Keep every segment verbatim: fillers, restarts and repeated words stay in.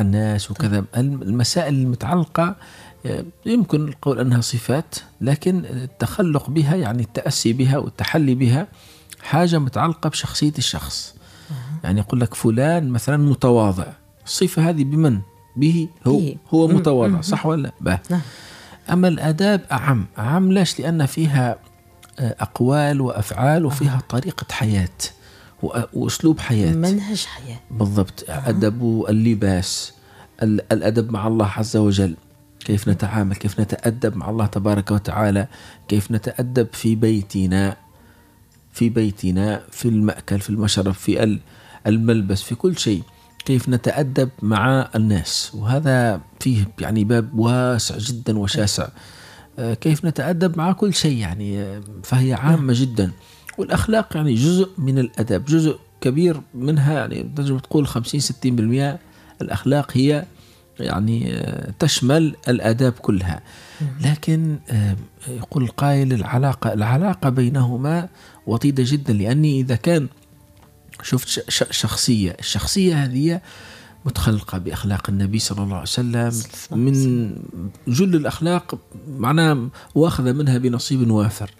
مع الناس وكذا. المسائل المتعلقة يمكن القول أنها صفات، لكن التخلق بها يعني التأسي بها والتحلي بها حاجة متعلقة بشخصية الشخص. يعني يقول لك فلان مثلا متواضع، الصفة هذه بمن؟ به هو هو متواضع، صح ولا لا؟ أما الآداب أعم أعم ليش؟ لأن فيها أقوال وأفعال وفيها طريقة حياة وأسلوب حياة، منهج حياة بالضبط. أدب اللباس، الأدب مع الله عز وجل، كيف نتعامل، كيف نتأدب مع الله تبارك وتعالى، كيف نتأدب في بيتنا في بيتنا في المأكل، في المشرب، في الملبس، في كل شيء، كيف نتأدب مع الناس. وهذا فيه يعني باب واسع جدا وشاسع، كيف نتأدب مع كل شيء يعني، فهي عامة جدا. والأخلاق يعني جزء من الأدب، جزء كبير منها، يعني تجب تقول خمسين ستين بالمئة الأخلاق هي يعني تشمل الآداب كلها. لكن يقول القائل العلاقة العلاقة بينهما وطيدة جدا، لأني إذا كان شفت شخصية الشخصية هذه متخلقة بأخلاق النبي صلى الله عليه وسلم، من جل الأخلاق معناه واخذ منها بنصيب وافر،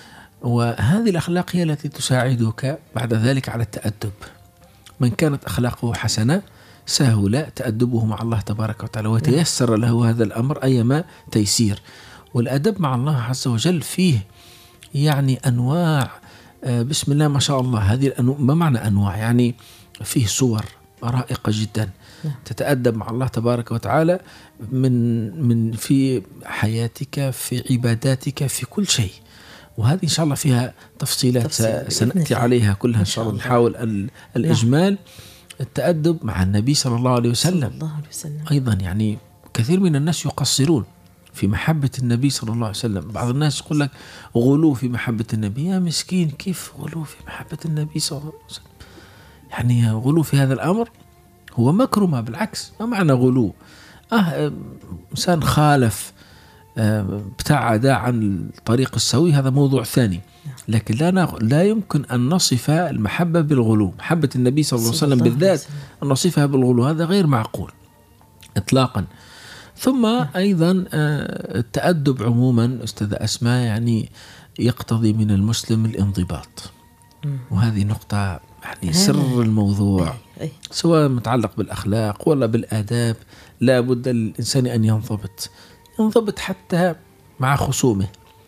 وهذه الأخلاق هي التي تساعدك بعد ذلك على التأدب. من كانت أخلاقه حسنة سهل تأدبه مع الله تبارك وتعالى وتيسر له هذا الأمر أيما تيسير. والأدب مع الله عز وجل فيه يعني أنواع، بسم الله ما شاء الله. هذه الأنواع، ما معنى أنواع؟ يعني فيه صور رائقة جدا تتأدب مع الله تبارك وتعالى من من في حياتك، في عباداتك، في كل شيء. وهذه إن شاء الله فيها تفصيلات تفصيل. سنأتي عليها كلها إن شاء الله. نحاول الإجمال. التأدب مع النبي صلى الله عليه وسلم, الله عليه وسلم. أيضا يعني كثير من الناس يقصرون في محبة النبي صلى الله عليه وسلم. بعض الناس يقول لك غلو في محبة النبي. يا مسكين، كيف غلو في محبة النبي صلى الله عليه وسلم؟ يعني غلو في هذا الأمر هو مكرمة، بالعكس. ما معنى غلو؟ آه إنسان خالف، آه ابتعد عن الطريق السوي، هذا موضوع ثاني. لكن لا لا يمكن أن نصف المحبة بالغلو. محبة النبي صلى الله عليه وسلم بالذات أن نصفها بالغلو، هذا غير معقول إطلاقا. ثم أيضا التأدب عموما أستاذ أسماء يعني يقتضي من المسلم الانضباط، وهذه نقطة يعني سر الموضوع، سواء متعلق بالأخلاق ولا بالآداب. لا بد للإنسان أن ينضبط ينضبط حتى مع خصومه،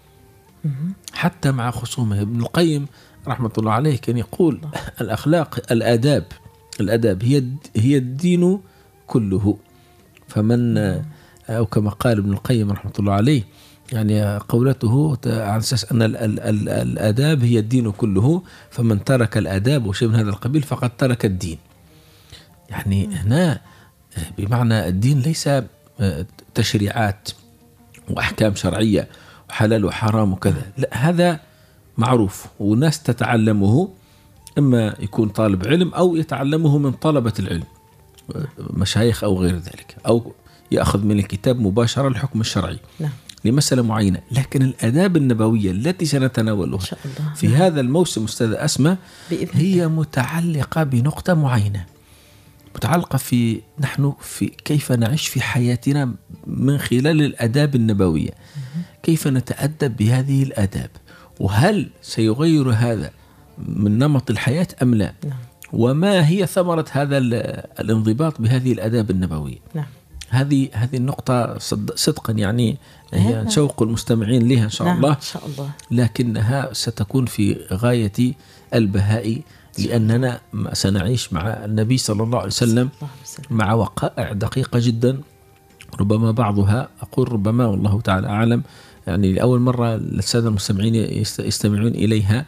حتى مع خصومه. ابن القيم رحمة الله عليه كان يقول الأخلاق الآداب الآداب هي هي الدين كله. فمن أو كما قال ابن القيم رحمة الله عليه، يعني قولته على أساس أن ال ال ال الآداب هي الدين كله، فمن ترك الآداب وشيء من هذا القبيل فقد ترك الدين. يعني هنا بمعنى الدين ليس تشريعات وأحكام شرعية وحلال وحرام وكذا، لا، هذا معروف وناس تتعلمه، إما يكون طالب علم أو يتعلمه من طلبة العلم، مشايخ أو غير ذلك، أو يأخذ من الكتاب مباشرة الحكم الشرعي لمسألة معينة. لكن الآداب النبوية التي سنتناولها في هذا الموسم أستاذ أسماء هي متعلقة بنقطة معينة، متعلقة في نحن في كيف نعيش في حياتنا من خلال الآداب النبوية، كيف نتأدب بهذه الآداب، وهل سيغير هذا من نمط الحياة أم لا؟ نعم. وما هي ثمرة هذا الانضباط بهذه الآداب النبوية؟ نعم. هذه هذه النقطة صدقا يعني هي نشوق المستمعين لها إن شاء نعم. الله إن شاء الله، لكنها ستكون في غاية البهاء، لأننا سنعيش مع النبي صلى الله عليه وسلم مع وقائع دقيقة جدا، ربما بعضها أقول ربما والله تعالى أعلم يعني لأول مرة السادة المستمعين يستمعون إليها،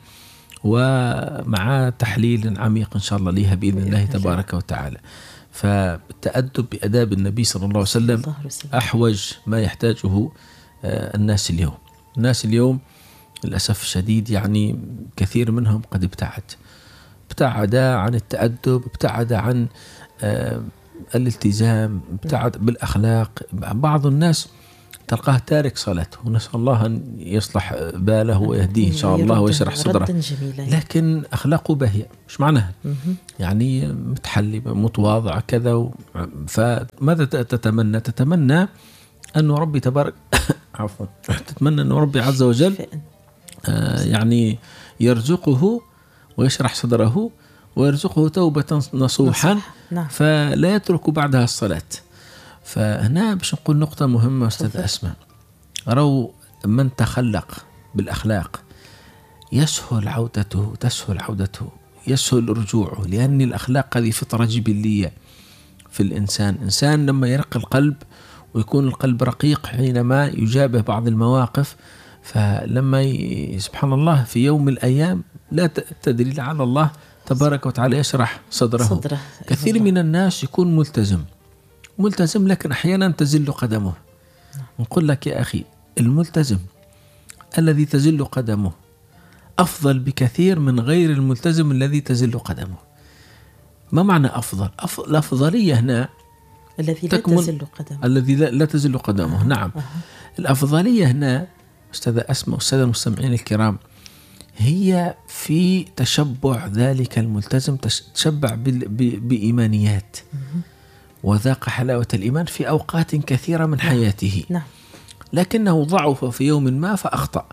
ومع تحليل عميق إن شاء الله لها بإذن الله تبارك وتعالى. فالتأدب بأداب النبي صلى الله عليه وسلم أحوج ما يحتاجه الناس اليوم. الناس اليوم للأسف الشديد يعني كثير منهم قد ابتعد ابتعد عن التأدب، ابتعد عن الالتزام، ابتعد بالأخلاق. بعض الناس تلقاه تارك صلاته، ونسأل الله أن يصلح باله ويهديه إن شاء الله ويشرح صدره، لكن أخلاقه باهية. مش معناها يعني متحلي متواضع كذا. فماذا تتمنى؟ تتمنى أن ربي تبارك عفوا تتمنى أن ربي عز وجل آه يعني يرزقه ويشرح صدره ويرزقه توبة نصوحا، نعم. فلا يترك بعدها الصلاة. فهنا باش نقول نقطة مهمة أستاذ أسماء، روا من تخلق بالأخلاق يسهل عودته تسهل عودته يسهل رجوعه، لأن الأخلاق هذه فطرة جبلية في الإنسان. إنسان لما يرق القلب ويكون القلب رقيق حينما يجابه بعض المواقف، فلما ي... سبحان الله في يوم من الأيام لا تدري لعل الله تبارك وتعالى يشرح صدره, صدره. كثير من الناس يكون ملتزم ملتزم لكن أحيانا تزل قدمه. نقول لك يا أخي، الملتزم الذي تزل قدمه أفضل بكثير من غير الملتزم الذي تزل قدمه. ما معنى أفضل؟ أف... الأفضلية هنا الذي لا تزل قدمه الذي لا, لا تزل قدمه آه. نعم آه. الأفضلية هنا أستاذ أسماء والسادة المستمعين الكرام هي في تشبع ذلك الملتزم، تشبع بإيمانيات وذاق حلاوة الإيمان في أوقات كثيرة من حياته، نعم. لكنه ضعف في يوم ما فأخطأ.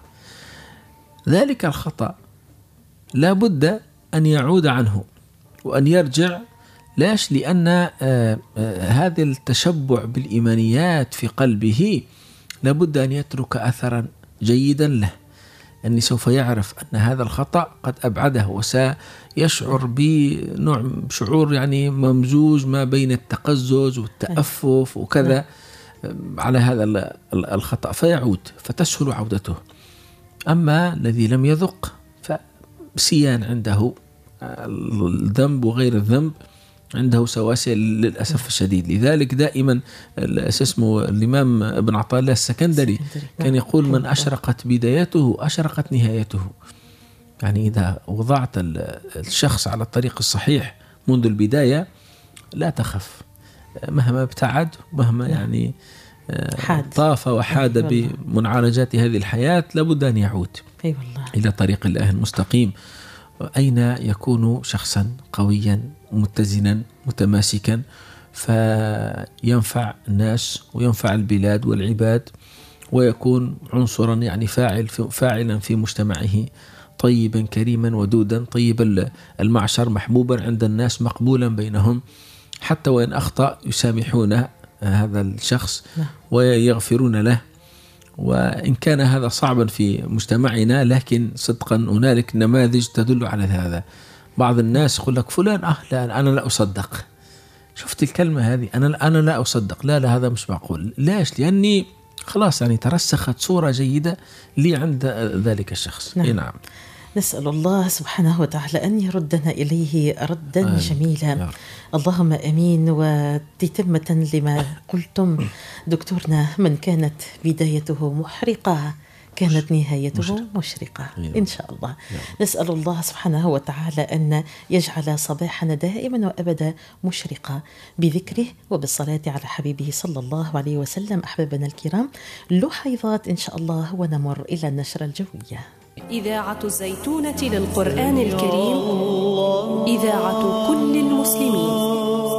ذلك الخطأ لا بد أن يعود عنه وأن يرجع. لاش؟ لأن آه آه هذا التشبع بالإيمانيات في قلبه لا بد أن يترك أثرا جيدا له، أني سوف يعرف أن هذا الخطأ قد أبعده، وسيشعر بنوع شعور يعني ممزوج ما بين التقزز والتأفف وكذا على هذا الخطأ، فيعود فتسهل عودته. أما الذي لم يذق فسيان عنده الذنب وغير الذنب عنده سواسية للأسف الشديد. لذلك دائما اسمه الإمام ابن عطاء الله السكندري كان يقول: من أشرقت بدايته أشرقت نهايته. يعني إذا وضعت الشخص على الطريق الصحيح منذ البداية لا تخف، مهما ابتعد مهما يعني طاف وحاد بمنعرجات هذه الحياة لابد أن يعود أي والله. إلى طريق الله المستقيم. أين يكون شخصا قويا متزنا متماسكا فينفع الناس وينفع البلاد والعباد، ويكون عنصرا يعني فاعل فاعلا في مجتمعه، طيبا كريما ودودا، طيب المعشر، محبوبا عند الناس، مقبولا بينهم، حتى وإن أخطأ يسامحون هذا الشخص ويغفرون له. وإن كان هذا صعبا في مجتمعنا لكن صدقا هنالك نماذج تدل على هذا. بعض الناس يقول لك فلان أه لا أنا لا أصدق. شفت الكلمة هذه، أنا أنا لا أصدق، لا لا هذا مش معقول. ليش؟ لأني خلاص يعني ترسخت صورة جيدة لي عند ذلك الشخص. نعم. نعم. نسأل الله سبحانه وتعالى أن يردنا إليه ردا آه. جميلا. اللهم أمين. وتتمة لما قلتم دكتورنا، من كانت بدايته محرقة كانت نهايته مشرقة إن شاء الله. نسأل الله سبحانه وتعالى أن يجعل صباحنا دائما وأبدا مشرقة بذكره وبالصلاة على حبيبه صلى الله عليه وسلم. أحبابنا الكرام، لحظات إن شاء الله ونمر إلى النشرة الجوية. إذاعة الزيتونة للقرآن الكريم، إذاعة كل المسلمين.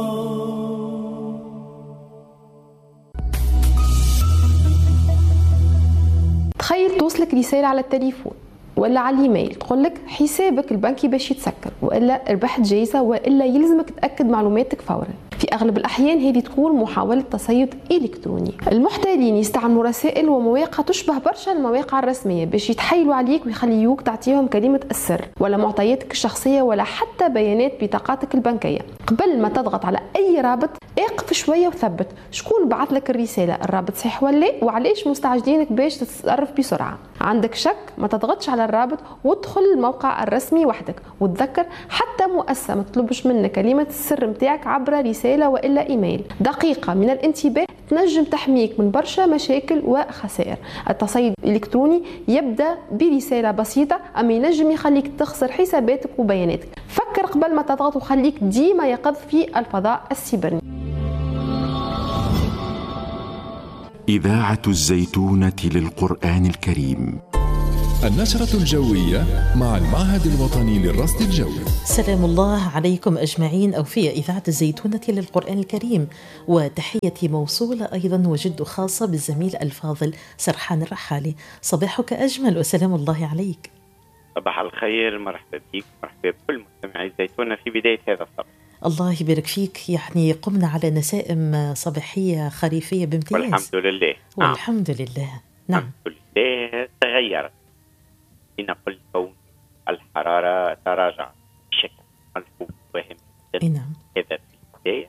تخيل توصلك رسالة على التليفون ولا على الايميل تقول لك حسابك البنكي باش يتسكر، والا ربحت جائزة، والا يلزمك تأكد معلوماتك فورا. في أغلب الأحيان هذه تكون محاولة تصيد إلكتروني. المحتالين يستعملوا رسائل ومواقع تشبه برشا المواقع الرسمية باش يتحايلوا عليك ويخليوك تعطيهم كلمة السر ولا معطياتك الشخصية ولا حتى بيانات بطاقاتك البنكية. قبل ما تضغط على أي رابط اقف شوية وثبت شكون بعث لك الرسالة، الرابط صحيح ولا، وعليش مستعجلينك باش تتصرف بسرعة. عندك شك ما تضغطش على الرابط وادخل الموقع الرسمي وحدك. وتذكر حتى مؤسسة ما تطلبش منك كلمة السر متاعك عبر رسالة وإلا إيميل. دقيقة من الانتباه تنجم تحميك من برشا مشاكل وخسائر. التصيد الإلكتروني يبدأ برسالة بسيطة أما ينجم يخليك تخسر حساباتك وبياناتك. فكر قبل ما تضغط وخليك ديما يقظ في الفضاء السيبرني. إذاعة الزيتونة للقرآن الكريم. النشرة الجوية مع المعهد الوطني للرصد الجوي. سلام الله عليكم أجمعين، أو في إذاعة الزيتونة للقرآن الكريم، وتحيتي موصولة أيضا وجد خاصة بالزميل الفاضل سرحان الرحالي. صباحك أجمل وسلام الله عليك. صباح الخير، مرحبا بك، مرحبا بكل مستمعي الزيتونة في بداية هذا الصباح. الله يبارك فيك. يعني قمنا على نسائم صباحية خريفية بامتياز والحمد لله. والحمد لله. نعم الحمد لله. تغيرت لنقل كون الحرارة تراجع بشكل ملحوظ وهام جدا. نعم هذا في البداية،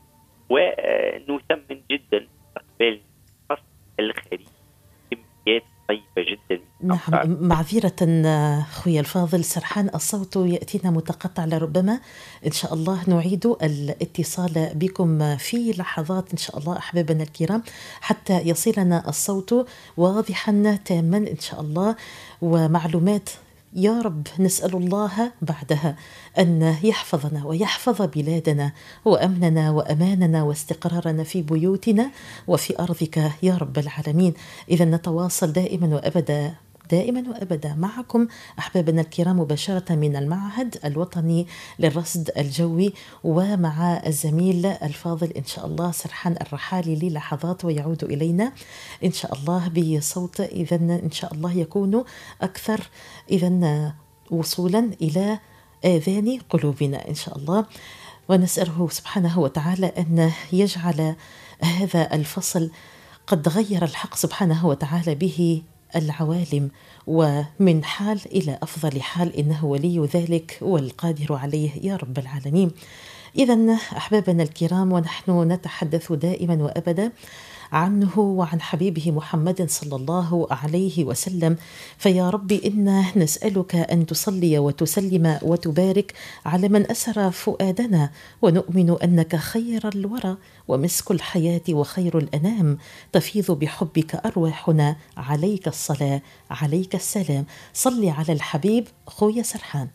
ونثمن جدا استقبال فصل الخريف كميات طيبة جدا. نعم، معذرة أخوي الفاضل سرحان، الصوت يأتينا متقطع، لربما إن شاء الله نعيد الاتصال بكم في لحظات إن شاء الله أحبابنا الكرام، حتى يصلنا الصوت واضحا تاما إن شاء الله، ومعلومات يا رب نسأل الله بعدها أن يحفظنا ويحفظ بلادنا وأمننا وأماننا واستقرارنا في بيوتنا وفي أرضك يا رب العالمين. إذا نتواصل دائما وأبدا دائما وأبدا معكم أحبابنا الكرام مباشرة من المعهد الوطني للرصد الجوي، ومع الزميل الفاضل إن شاء الله سرحان الرحالي للحظات، ويعود إلينا إن شاء الله بصوت إذا إن شاء الله يكون أكثر إذا وصولا إلى آذان قلوبنا إن شاء الله. ونسأله سبحانه وتعالى أن يجعل هذا الفصل قد غير الحق سبحانه وتعالى به العوالم، ومن حال إلى أفضل حال، إنه ولي ذلك والقادر عليه يا رب العالمين. إذن أحبابنا الكرام، ونحن نتحدث دائما وأبدا عنه وعن حبيبه محمد صلى الله عليه وسلم، فيا رب إنا نسألك أن تصلي وتسلم وتبارك على من أسر فؤادنا، ونؤمن أنك خير الورى ومسك الحياة وخير الأنام، تفيض بحبك أرواحنا، عليك الصلاة عليك السلام. صلي على الحبيب خويا سرحان.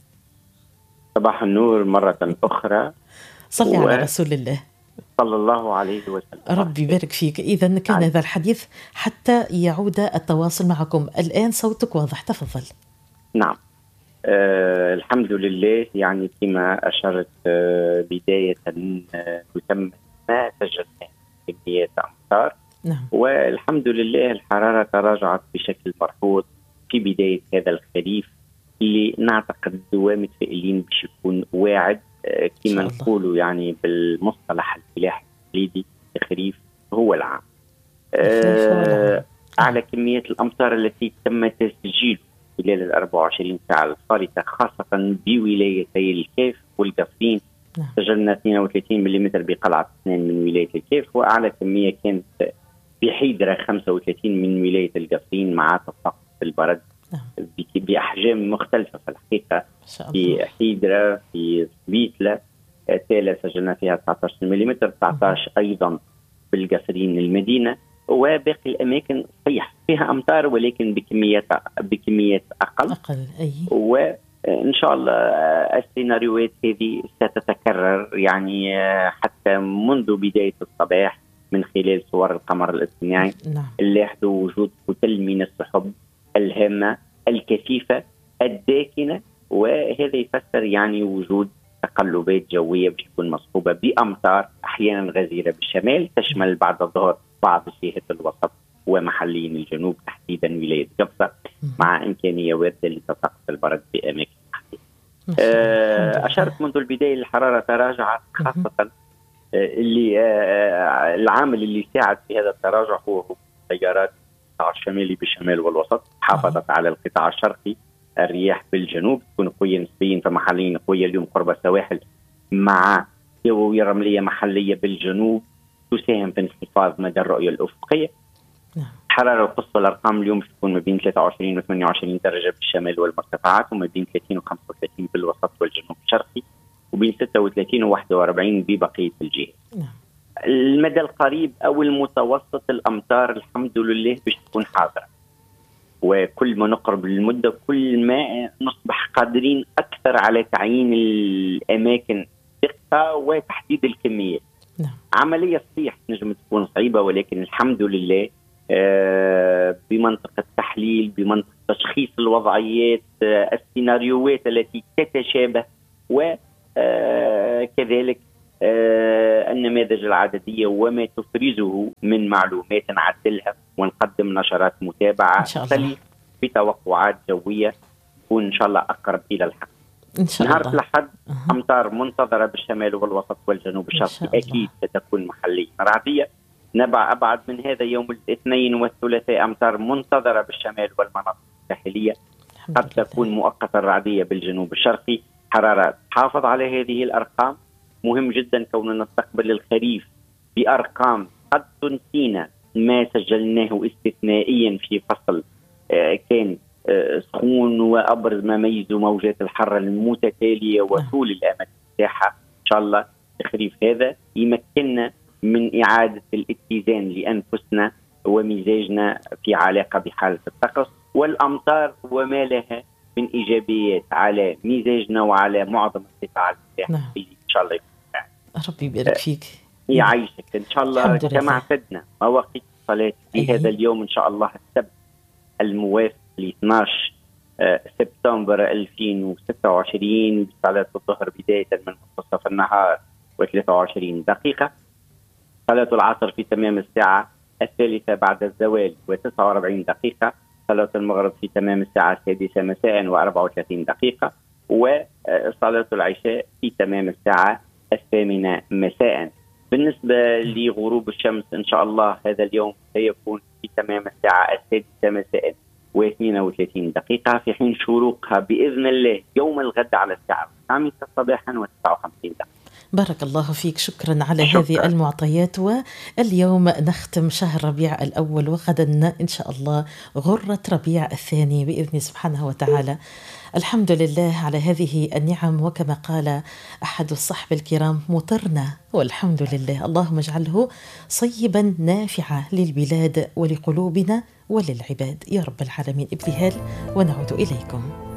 صباح النور مرة أخرى. صلي و... على رسول الله صلى الله عليه وسلم. ربي يبارك فيك. إذا كان هذا الحديث حتى يعود التواصل معكم. الآن صوتك واضح، تفضل. نعم، آه الحمد لله. يعني كما أشرت آه بداية آه تم ما سجلنا كميات أمطار. نعم. والحمد لله الحرارة تراجعت بشكل ملحوظ في بداية هذا الخريف، اللي نعتقد دوام متفائلين باش يكون واعد كما نقولوا يعني بالمصطلح الفلاحي التقليدي. الخريف هو العام. آه على كمية الأمطار التي تم تسجيلها خلال ال أربع وعشرين ساعة الفارطة، خاصة بولايتي الكاف والقصرين. نعم. سجلنا اثنين وثلاثين ملم بقلعة اثنين من ولاية الكاف، وأعلى كمية كانت بحيدرة خمسة وثلاثين من ولاية القصرين، مع تساقط البرد بأحجام مختلفة في الحقيقة. في حيدرة، في بيتلة، تالا سجلنا فيها تسعة عشر ملم، تسعة عشر أيضا بالقصرين المدينة، وباقي الأماكن صحيح فيها أمطار ولكن بكميات بكميات أقل أقل أي. وإن شاء الله السيناريوهات هذه ستتكرر يعني حتى منذ بداية الصباح من خلال صور القمر الاصطناعي. نعم. نلاحظوا وجود كتل من السحب الهامة الكثيفة الداكنة، وهذا يفسر يعني وجود تقلبات جوية باش تكون مصحوبة بأمطار أحيانا غزيرة بالشمال، تشمل بعد الظهر بعض جهات الوسط ومحليين الجنوب، تحديدا ولاية قبصة، مع إمكانية واردة لتساقط البرد بأماكن محددة. آه أشرت منذ البداية الحرارة تراجعت، خاصة اللي آه العامل اللي ساعد في هذا التراجع هو تيارات القطاع الشمالي بالشمال والوسط، حافظت على القطاع الشرقي. الرياح بالجنوب تكون قوية نسبيا فمحليا قوية اليوم قرب السواحل، مع جوية رملية محلية بالجنوب تساهم في انخفاض مدى الرؤية الأفقية. الحرارة القصوى الأرقام اليوم تكون ما بين ثلاثة وعشرين و ثمانية وعشرين درجة بالشمال والمرتفعات، وما بين ثلاثين و خمسة وثلاثين بالوسط والجنوب الشرقي، وبين ستة وثلاثين و واحد وأربعين ببقية الجهات. المدى القريب أو المتوسط الأمطار الحمد لله باش تكون حاضرة، وكل ما نقرب للمدة كل ما نصبح قادرين أكثر على تعيين الأماكن دقة وتحديد الكميات. نعم. عملية صحيح نجم تكون صعيبة، ولكن الحمد لله بمنطق التحليل، بمنطق تشخيص الوضعيات، السيناريوهات التي تتشابه، وكذلك النماذج العددية وما تفرزه من معلومات نعدلها ونقدم نشرات متابعة تلي بتوقعات جوية تكون إن شاء الله أقرب إلى الحق. إن شاء الله. نهار الأحد أه. أمطار منتظرة بالشمال والوسط والجنوب الشرقي، أكيد ستكون محلية رعدية. نبع أبعد من هذا يوم الاثنين والثلاثاء أمطار منتظرة بالشمال والمناطق الساحلية، قد تكون مؤقتا رعدية بالجنوب الشرقي. حرارة تحافظ على هذه الأرقام. مهم جدا كوننا نستقبل الخريف بأرقام قد تنسينا ما سجلناه استثنائيا في فصل كان سخون، وأبرز ما ميزه موجات الحر المتتالية وطول الأمد الساحة. إن شاء الله الخريف هذا يمكننا من إعادة الاتزان لأنفسنا ومزاجنا في علاقة بحالة الطقس والأمطار وما لها من إيجابيات على مزاجنا وعلى معظم القطاع الساحلي. إن شاء الله يكون. ربي يبارك فيك. يعيشك إن شاء الله. كما اعتدنا مواقيت الصلاة في أيه. هذا اليوم إن شاء الله السبت الموافق ل اثني عشر سبتمبر ألفين وستة وعشرين بصلاة الظهر بداية من منتصف النهار وثلاثة وعشرين دقيقة، صلاة العصر في تمام الساعة الثالثة بعد الزوال وتسعة وأربعين دقيقة، صلاة المغرب في تمام الساعة السادسة مساء وأربعة وثلاثين دقيقة، وصلاة العشاء في تمام الساعة الثامنة مساء. بالنسبة لغروب الشمس إن شاء الله هذا اليوم سيكون في تمام الساعة السادسة مساء واثنين وثلاثين دقيقة، في حين شروقها بإذن الله يوم الغد على الساعة الخامسة صباحا وتسعة وخمسين دقيقة. بارك الله فيك، شكرا على شكرا. هذه المعطيات. واليوم نختم شهر ربيع الأول، وغدا إن شاء الله غرة ربيع الثاني بإذن سبحانه وتعالى. الحمد لله على هذه النعم، وكما قال أحد الصحب الكرام مطرنا والحمد لله. اللهم اجعله صيبا نافعا للبلاد ولقلوبنا وللعباد يا رب العالمين. ابتهال ونعود إليكم.